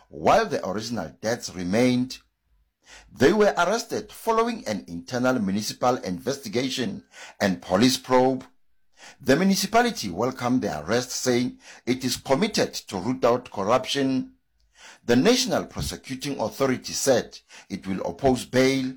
while the original deaths remained. They were arrested following an internal municipal investigation and police probe. The municipality welcomed the arrest, saying it is committed to root out corruption. The National Prosecuting Authority said it will oppose bail.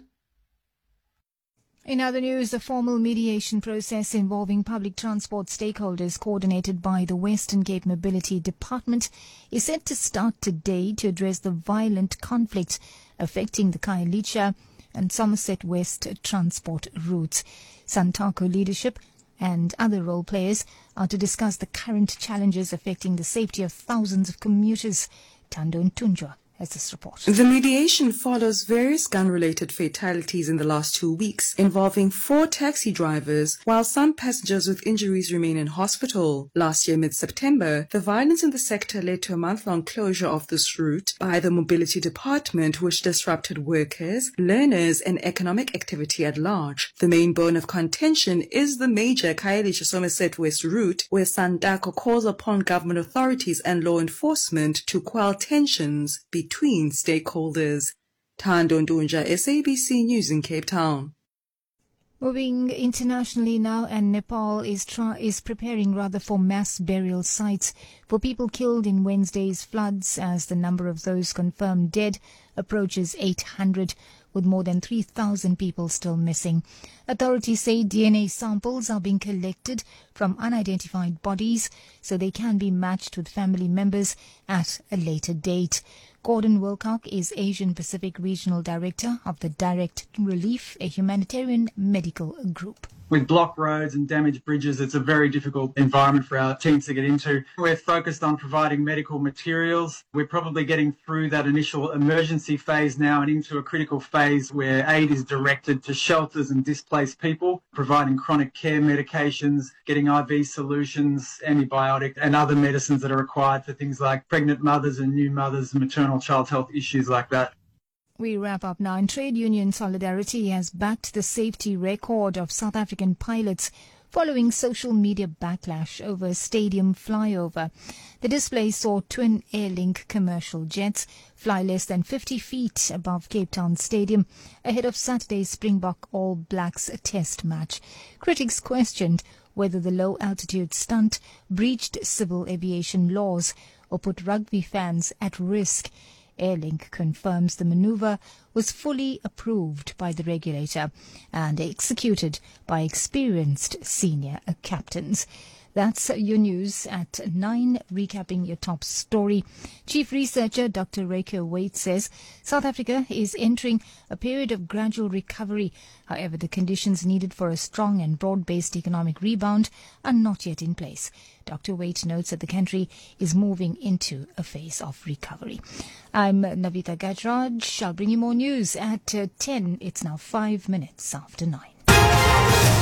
In other news, the formal mediation process involving public transport stakeholders coordinated by the Western Cape Mobility Department is set to start today to address the violent conflict affecting the Khayelitsha and Somerset West transport routes. Santaco leadership and other role players are to discuss the current challenges affecting the safety of thousands of commuters. Thando Ntunjwa has this report. The mediation follows various gun-related fatalities in the last 2 weeks involving 4 taxi drivers, while some passengers with injuries remain in hospital. Last year, mid-September, the violence in the sector led to a month-long closure of this route by the Mobility Department, which disrupted workers, learners and economic activity at large. The main bone of contention is the major Khayelitsha-Somerset West route, where Santaco calls upon government authorities and law enforcement to quell tensions between stakeholders. Thando Ntunjwa, SABC News in Cape Town. Moving internationally now, and Nepal is preparing for mass burial sites for people killed in Wednesday's floods, as the number of those confirmed dead approaches 800, with more than 3,000 people still missing. Authorities say DNA samples are being collected from unidentified bodies so they can be matched with family members at a later date. Gordon Wilcock is Asian Pacific Regional Director of the Direct Relief, a humanitarian medical group. With blocked roads and damaged bridges, it's a very difficult environment for our teams to get into. We're focused on providing medical materials. We're probably getting through that initial emergency phase now and into a critical phase where aid is directed to shelters and displaced people, providing chronic care medications, getting IV solutions, antibiotic and other medicines that are required for things like pregnant mothers and new mothers, maternal child health issues like that. We wrap up now. And Trade Union Solidarity has backed the safety record of South African pilots following social media backlash over a stadium flyover. The display saw twin Airlink commercial jets fly less than 50 feet above Cape Town Stadium ahead of Saturday's Springbok All Blacks test match. Critics questioned whether the low-altitude stunt breached civil aviation laws or put rugby fans at risk. Airlink confirms the maneuver was fully approved by the regulator and executed by experienced senior captains. That's your news at 9, recapping your top story. Chief Researcher Dr. Reiko Waite says South Africa is entering a period of gradual recovery. However, the conditions needed for a strong and broad-based economic rebound are not yet in place. Dr. Waite notes that the country is moving into a phase of recovery. I'm Navita Gajraj. I'll bring you more news at 10. It's now 5 minutes after 9.